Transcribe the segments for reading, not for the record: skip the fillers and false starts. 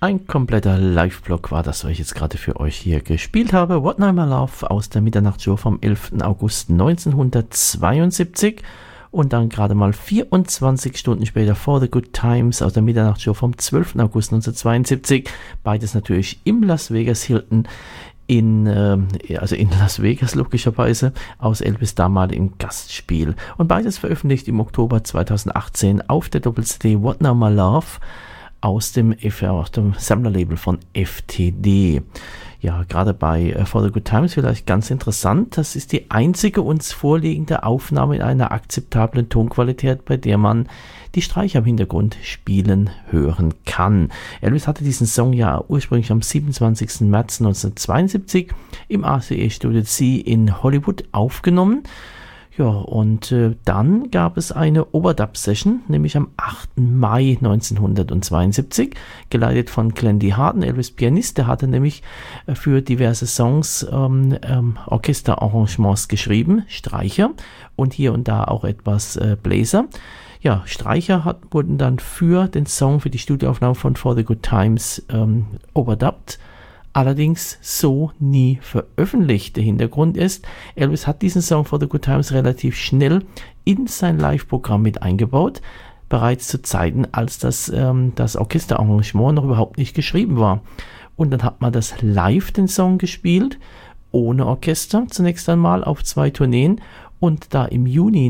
Ein kompletter Live-Block war das, was ich jetzt gerade für euch hier gespielt habe. What Now My Love aus der Mitternachtsshow vom 11. August 1972 und dann gerade mal 24 Stunden später For the Good Times aus der Mitternachtsshow vom 12. August 1972. Beides natürlich im Las Vegas Hilton also in Las Vegas logischerweise, aus Elvis' damaligem Gastspiel. Und beides veröffentlicht im Oktober 2018 auf der Doppel-CD What Now My Love aus dem Sammlerlabel von FTD. Ja, gerade bei For the Good Times vielleicht ganz interessant, das ist die einzige uns vorliegende Aufnahme in einer akzeptablen Tonqualität, bei der man die Streicher im Hintergrund spielen hören kann. Elvis hatte diesen Song ja ursprünglich am 27. März 1972 im ACE Studio C in Hollywood aufgenommen. Ja, und dann gab es eine Overdub-Session, nämlich am 8. Mai 1972, geleitet von Glendy Harden, Elvis Pianist. Der hatte nämlich für diverse Songs Orchesterarrangements geschrieben, Streicher und hier und da auch etwas Bläser. Ja, Streicher wurden dann für den Song, für die Studioaufnahme von For the Good Times overdubbed. Allerdings so nie veröffentlicht. Der Hintergrund ist, Elvis hat diesen Song For the Good Times relativ schnell in sein Live-Programm mit eingebaut, bereits zu Zeiten, als das Orchesterarrangement noch überhaupt nicht geschrieben war. Und dann hat man das live, den Song, gespielt, ohne Orchester, zunächst einmal auf 2 Tourneen. Und da im Juni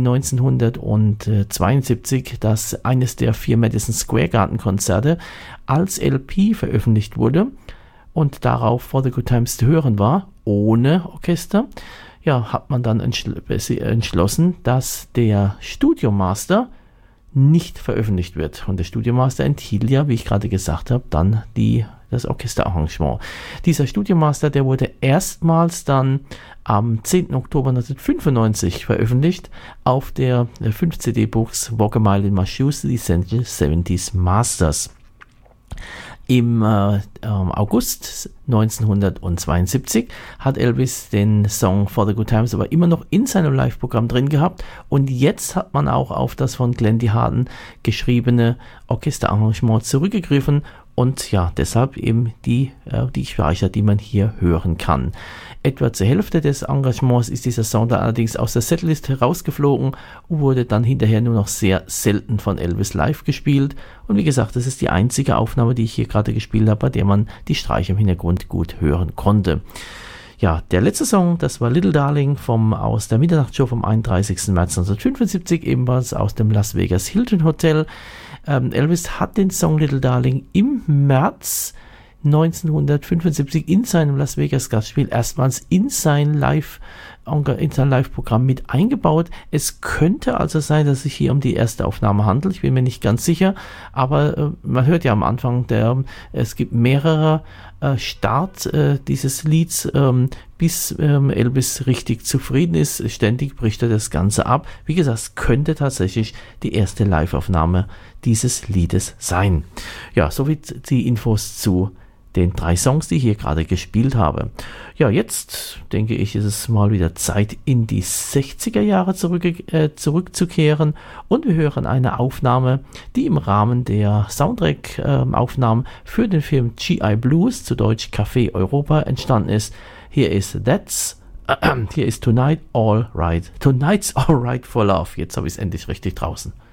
1972 eines der 4 Madison Square Garden Konzerte als LP veröffentlicht wurde, und darauf For the Good Times zu hören war, ohne Orchester, ja, hat man dann entschlossen, dass der Studiomaster nicht veröffentlicht wird. Und der Studiomaster enthielt ja, wie ich gerade gesagt habe, dann das Orchesterarrangement. Dieser Studiomaster, der wurde erstmals dann am 10. Oktober 1995 veröffentlicht auf der 5-CD-Box Walk a Mile in My Shoes, The Essential 70s Masters. Im August 1972 hat Elvis den Song For the Good Times aber immer noch in seinem Live-Programm drin gehabt, und jetzt hat man auch auf das von Glendy Harden geschriebene Orchesterarrangement zurückgegriffen und ja, deshalb eben die Speicher, die man hier hören kann. Etwa zur Hälfte des Engagements ist dieser Song dann allerdings aus der Setlist herausgeflogen und wurde dann hinterher nur noch sehr selten von Elvis live gespielt. Und wie gesagt, das ist die einzige Aufnahme, die ich hier gerade gespielt habe, bei der man die Streicher im Hintergrund gut hören konnte. Ja, der letzte Song, das war Little Darling aus der Mitternachtsshow vom 31. März 1975, ebenfalls aus dem Las Vegas Hilton Hotel. Elvis hat den Song Little Darling im März 1975 in seinem Las Vegas Gastspiel erstmals in sein Live-Programm mit eingebaut. Es könnte also sein, dass es sich hier um die erste Aufnahme handelt. Ich bin mir nicht ganz sicher, aber man hört ja am Anfang, es gibt mehrere Start dieses Lieds, bis Elvis richtig zufrieden ist. Ständig bricht er das Ganze ab. Wie gesagt, es könnte tatsächlich die erste Live-Aufnahme dieses Liedes sein. Ja, soweit die Infos zu den 3 Songs, die ich hier gerade gespielt habe. Ja, jetzt denke ich, ist es mal wieder Zeit, in die 60er Jahre zurückzukehren, und wir hören eine Aufnahme, die im Rahmen der Soundtrack-Aufnahmen für den Film G.I. Blues, zu Deutsch Café Europa, entstanden ist. Hier ist Tonight's All Right for Love. Jetzt habe ich es endlich richtig draußen.